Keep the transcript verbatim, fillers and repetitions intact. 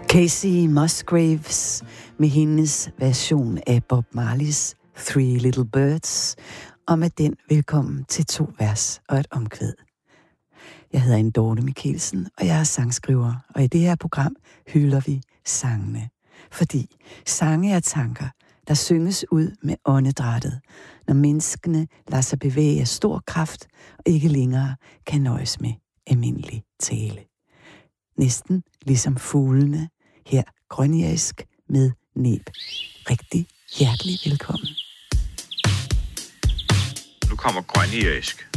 Kacey Musgraves med hendes version af Bob Marleys Three Little Birds, og med den velkommen til to vers og et omkvæd. Jeg hedder Anne Dorte Michelsen, og jeg er sangskriver, og i det her program hylder vi sangene. Fordi sange er tanker, der synges ud med åndedrættet, når menneskene lader sig bevæge af stor kraft og ikke længere kan nøjes med almindelig tale. Næsten ligesom fuglene, her grønjæsk med næb. Rigtig hjertelig velkommen. Nu kommer grønjæsk.